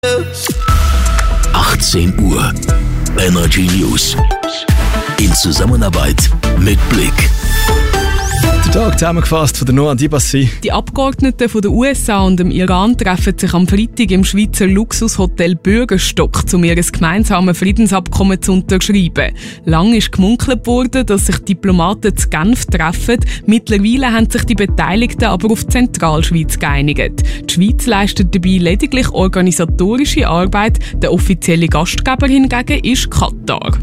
18 Uhr. Energy News. In Zusammenarbeit mit Blick. Der Tag zusammengefasst von der Noah Dibassi. Die Abgeordneten von den USA und dem Iran treffen sich am Freitag im Schweizer Luxushotel Bürgerstock, um ihr gemeinsames Friedensabkommen zu unterschreiben. Lang ist gemunkelt worden, dass sich Diplomaten zu Genf treffen. Mittlerweile haben sich die Beteiligten aber auf die Zentralschweiz geeinigt. Die Schweiz leistet dabei lediglich organisatorische Arbeit. Der offizielle Gastgeber hingegen ist Katar.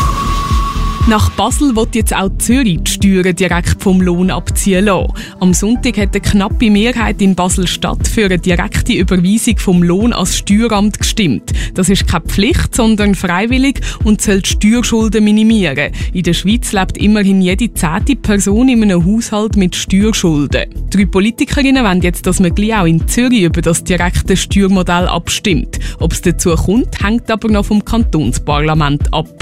Nach Basel will jetzt auch Zürich die Steuern direkt vom Lohn abziehen lassen. Am Sonntag hat eine knappe Mehrheit in Basel-Stadt für eine direkte Überweisung vom Lohn ans Steueramt gestimmt. Das ist keine Pflicht, sondern freiwillig und soll die Steuerschulden minimieren. In der Schweiz lebt immerhin jede 10. Person in einem Haushalt mit Steuerschulden. 3 Politikerinnen wollen jetzt, dass man gleich auch in Zürich über das direkte Steuermodell abstimmt. Ob es dazu kommt, hängt aber noch vom Kantonsparlament ab.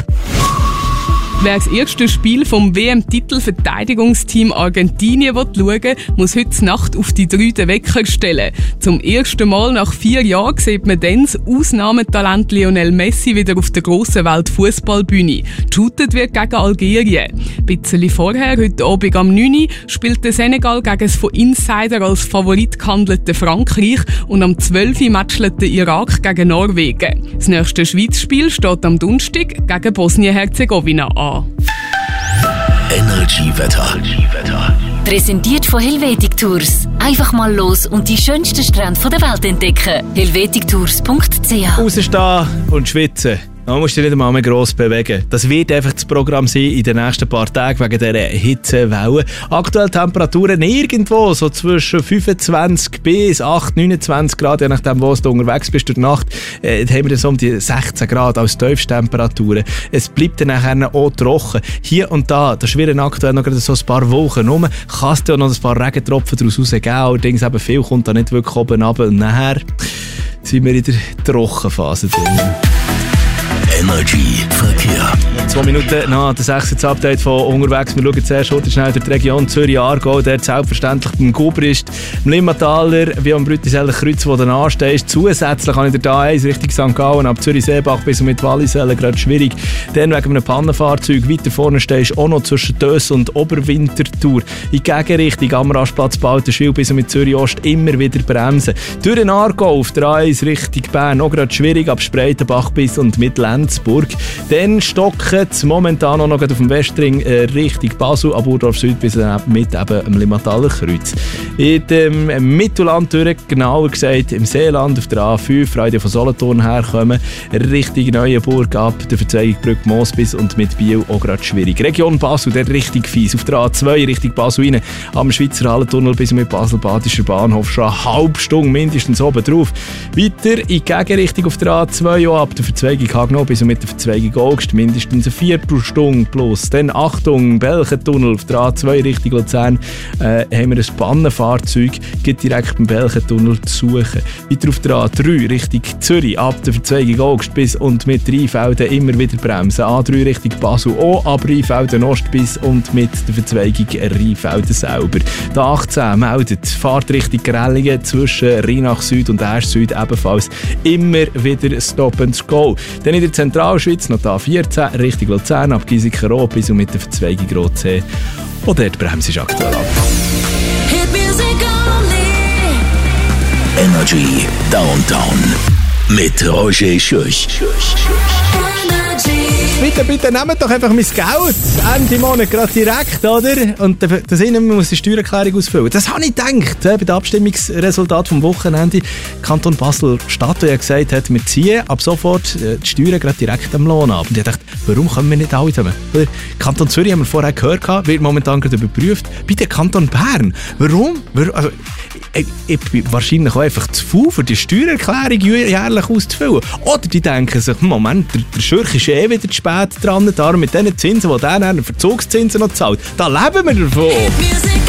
Wer das erste Spiel vom WM-Titelverteidigungsteam Argentinien schauen will, muss heute Nacht auf die 3 den Wecker stellen. Zum ersten Mal nach 4 Jahren sieht man dann das Ausnahmetalent Lionel Messi wieder auf der grossen Weltfußballbühne. Geshootet wird gegen Algerien. Ein bisschen vorher, heute Abend am 9 Uhr, spielt der Senegal gegen das von Insider als Favorit gehandelte Frankreich und am 12 Uhr matchelt der Irak gegen Norwegen. Das nächste Schweiz-Spiel steht am Donnerstag gegen Bosnien-Herzegowina an. Energy-Wetter. Präsentiert von Helvetic Tours. Einfach mal los und die schönsten Strände der Welt entdecken. helvetictours.ch. Rausstehen und schwitzen. Da musst du dich nicht einmal mehr gross bewegen. Das wird einfach das Programm sein in den nächsten paar Tagen wegen dieser Hitzewelle. Aktuell Temperaturen irgendwo so zwischen 25 bis 8, 29 Grad, je nachdem, wo du unterwegs bist durch die Nacht. Da haben wir so um die 16 Grad als Tiefstemperaturen. Es bleibt dann nachher auch trocken. Hier und da schwirren aktuell noch so ein paar Wochen rum. Kann es da noch ein paar Regentropfen daraus rausgeben. Allerdings eben viel kommt da nicht wirklich oben runter. Und nachher sind wir in der Trockenphase drin. Energy Verkehr. 2 Minuten nach dem 6. Update von unterwegs. Wir schauen zuerst heute schnell durch die Region Zürich-Aargau. Der selbstverständlich beim Gubrist, im Limmataler, wie am Brütiseller Kreuz, wo du anstehst. Zusätzlich habe ich der A1 Richtung St. Gallen ab Zürich-Seebach bis und mit Wallisellen gerade schwierig. Dann wegen einem Pannenfahrzeug weiter vorne stehst auch noch zwischen Dös und Oberwinterthur. In die Gegenrichtung am Rastplatz Baltenschwil bis und mit Zürich-Ost immer wieder bremsen. Durch den Aargau auf der A1 Richtung Bern auch gerade schwierig ab Spreitenbach bis und mit Lenzburg. Dann stocken es momentan auch noch auf dem Westring Richtung Basel, ab Urdorf Süd bis mit eben dem Limmataler Kreuz. In dem Mittelland durch, genauer gesagt im Seeland auf der A5, Freude von Solothurn herkommen, Richtung Neuenburg ab der Verzweigung Brücke Moos und mit Biel auch gerade schwierig. Region Basel, der richtig fies. Auf der A2 Richtung Basel rein, am Schweizer Hallentunnel bis mit Basel-Badischer Bahnhof schon eine halbe Stunde mindestens oben drauf. Weiter in die Gegenrichtung auf der A2 auch ab der Verzweigung Hagenau bis mit der Verzweigung August mindestens eine Viertelstunde plus. Dann Achtung, Belchentunnel auf der A2 Richtung Luzern haben wir ein Pannenfahrzeug geht direkt beim Belchentunnel zu suchen. Weiter auf der A3 Richtung Zürich ab der Verzweigung August bis und mit Rheinfelden immer wieder bremsen. A3 Richtung Basel auch ab Rheinfelden Ost bis und mit der Verzweigung Rheinfelden selber. Der 18 meldet Fahrtrichtung Grellingen zwischen Rheinach Süd und Asch Süd ebenfalls immer wieder Stop and Go. Dann in der Zentralschweiz noch da 14 Richtung Luzern ab Giesiker bis und mit der Verzweigung Rotsee. Und dort bremst ist aktuell ab. Energy Downtown mit Roger Schürch. Bitte nehmt doch einfach mein Geld. Ende Monat gerade direkt, oder? Und das man muss die Steuererklärung ausfüllen. Das habe ich gedacht, bei dem Abstimmungsresultat vom Wochenende. Kanton Basel-Stadt, der gesagt hat, wir ziehen ab sofort die Steuern gerade direkt am Lohn ab. Und ich dachte, warum können wir nicht alle zusammen? Kanton Zürich haben wir vorher gehört, wird momentan gerade überprüft. Bei der Kanton Bern. Warum? Also, ich bin wahrscheinlich auch einfach zu faul, für die Steuererklärung jährlich auszufüllen. Oder die denken sich, Moment, der Schürch ist wieder zu spät dran, darum mit diesen Zinsen, die der Verzugszinsen noch zahlt, da leben wir davon.